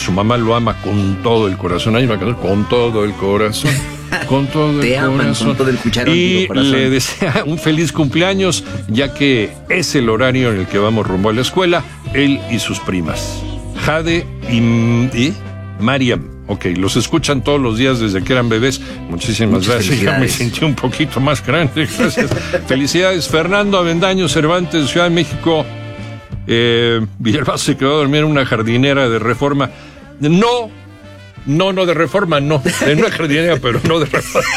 su mamá lo ama con todo el corazón. Ahí va a quedar con todo el corazón. Con todo Te el aman corazón. con todo el cucharón, y digo, corazón. le desea un feliz cumpleaños, ya que es el horario en el que vamos rumbo a la escuela, él y sus primas, Jade y Mariam. Ok, los escuchan todos los días desde que eran bebés. Muchísimas gracias. Ya me sentí un poquito más grande. Gracias. Felicidades, Fernando Avendaño Cervantes, Ciudad de México. Villalbazo se quedó a dormir en una jardinera de Reforma. No de Reforma, no. En una jardinera, pero no de Reforma.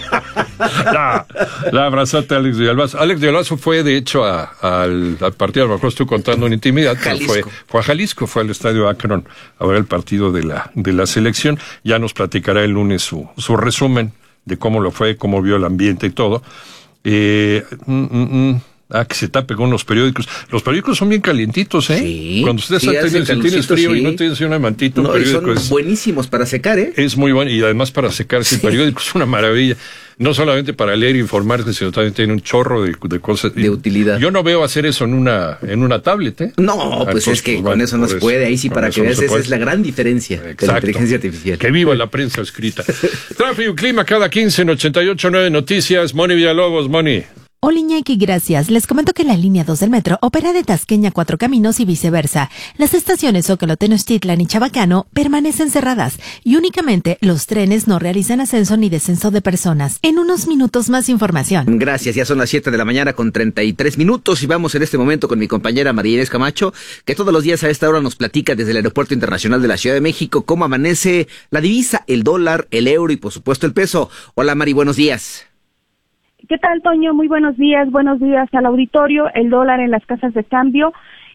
La abrazaste a Alex Villalbazo. Alex Villalbazo fue, de hecho, al partido, a lo mejor estoy contando una intimidad, pero fue a Jalisco, fue al estadio Akron a ver el partido de la selección. Ya nos platicará el lunes su resumen de cómo lo fue, cómo vio el ambiente y todo. Que se tape con los periódicos. Los periódicos son bien calientitos, ¿eh? Sí. Cuando ustedes tienes frío, sí, y no tienes una mantita, un periódico son buenísimos para secar, ¿eh? Es muy bueno, y además para secarse. Sí. El periódico es una maravilla. No solamente para leer e informarse, sino también tiene un chorro de cosas. De utilidad. Yo no veo hacer eso en una tablet, ¿eh? No, pues entonces, es que con eso no se puede. Ahí sí, para que veas, esa es la gran diferencia. Exacto. De la inteligencia artificial. Que viva la prensa escrita. Tráfico y clima cada 15 en 88.9 Noticias. Moni Villalobos, Moni. Hola Iñaki, gracias. Les comento que la línea 2 del metro opera de Tasqueña a Cuatro Caminos y viceversa. Las estaciones Zócalo, Tenochtitlan y Chabacano permanecen cerradas y únicamente los trenes no realizan ascenso ni descenso de personas. En unos minutos más información. Gracias, ya son las 7 de la mañana con 33 minutos y vamos en este momento con mi compañera María Inés Camacho, que todos los días a esta hora nos platica desde el Aeropuerto Internacional de la Ciudad de México cómo amanece la divisa, el dólar, el euro y por supuesto el peso. Hola Mari, buenos días. ¿Qué tal, Toño? Muy buenos días al auditorio. El dólar en las casas de cambio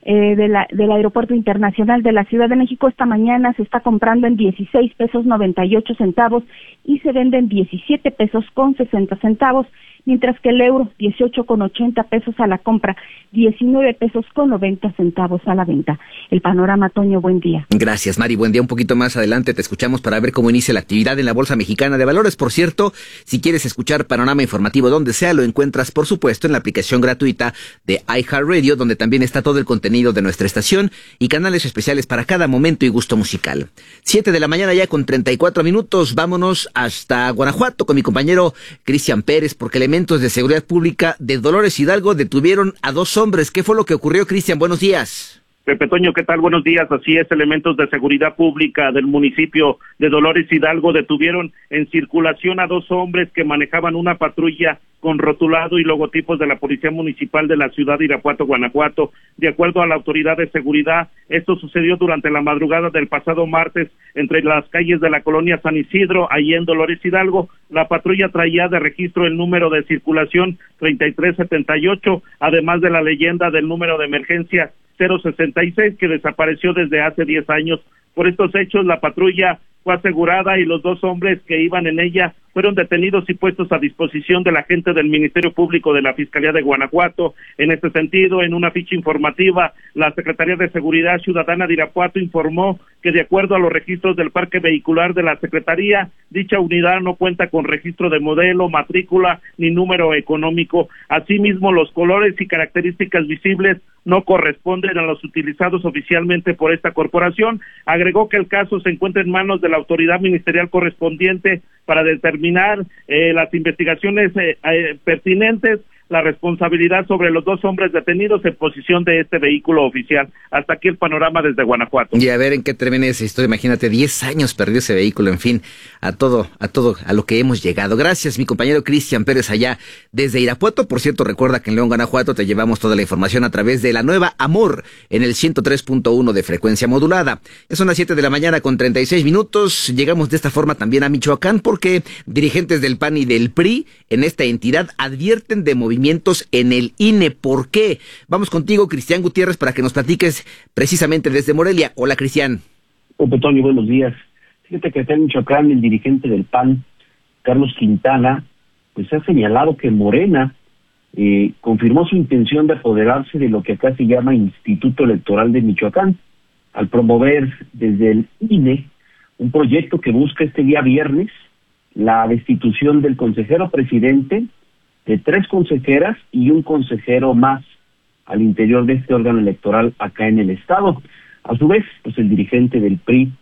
del Aeropuerto Internacional de la Ciudad de México esta mañana se está comprando en 16 pesos 98 centavos y se vende en 17 pesos con 60 centavos, mientras que el euro 18 con 80 pesos a la compra, 19 pesos con 90 centavos a la venta. El panorama, Toño, buen día. Gracias, Mari, buen día. Un poquito más adelante te escuchamos para ver cómo inicia la actividad en la Bolsa Mexicana de Valores. Por cierto, si quieres escuchar Panorama Informativo donde sea, lo encuentras, por supuesto, en la aplicación gratuita de iHeartRadio, donde también está todo el contenido de nuestra estación y canales especiales para cada momento y gusto musical. 7 de la mañana ya con 34 minutos. Vámonos hasta Guanajuato con mi compañero Cristian Pérez, porque elementos de seguridad pública de Dolores Hidalgo detuvieron a 2 hombres. ¿Qué fue lo que ocurrió, Cristian? Buenos días. Pepe Toño, ¿qué tal? Buenos días. Así es, elementos de seguridad pública del municipio de Dolores Hidalgo detuvieron en circulación a 2 hombres que manejaban una patrulla con rotulado y logotipos de la Policía Municipal de la ciudad de Irapuato, Guanajuato. De acuerdo a la autoridad de seguridad, esto sucedió durante la madrugada del pasado martes entre las calles de la colonia San Isidro, ahí en Dolores Hidalgo. La patrulla traía de registro el número de circulación 3378, además de la leyenda del número de emergencia 066, que desapareció desde hace 10 años. Por estos hechos, la patrulla fue asegurada y los 2 hombres que iban en ella fueron detenidos y puestos a disposición del agente del Ministerio Público de la Fiscalía de Guanajuato. En este sentido, en una ficha informativa, la Secretaría de Seguridad Ciudadana de Irapuato informó que de acuerdo a los registros del parque vehicular de la Secretaría, dicha unidad no cuenta con registro de modelo, matrícula ni número económico. Asimismo, los colores y características visibles no corresponden a los utilizados oficialmente por esta corporación. Agregó que el caso se encuentra en manos de la autoridad ministerial correspondiente para determinar las investigaciones pertinentes, la responsabilidad sobre los 2 hombres detenidos en posición de este vehículo oficial. Hasta aquí el panorama desde Guanajuato. Y a ver en qué termina esa historia. Imagínate, 10 años perdió ese vehículo. En fin, a lo que hemos llegado. Gracias, mi compañero Cristian Pérez allá desde Irapuato. Por cierto, recuerda que en León, Guanajuato, te llevamos toda la información a través de la nueva Amor en el 103.1 de frecuencia modulada. Son las 7 de la mañana con 36 minutos. Llegamos de esta forma también a Michoacán porque dirigentes del PAN y del PRI en esta entidad advierten de movimientos en el INE. ¿Por qué? Vamos contigo, Cristian Gutiérrez, para que nos platiques precisamente desde Morelia. Hola, Cristian. Pepe Toño, buenos días. Fíjate que acá en Michoacán el dirigente del PAN, Carlos Quintana, pues ha señalado que Morena confirmó su intención de apoderarse de lo que acá se llama Instituto Electoral de Michoacán, al promover desde el INE un proyecto que busca este día viernes la destitución del consejero presidente, de 3 consejeras y un consejero más al interior de este órgano electoral acá en el estado. A su vez, pues el dirigente del PRI,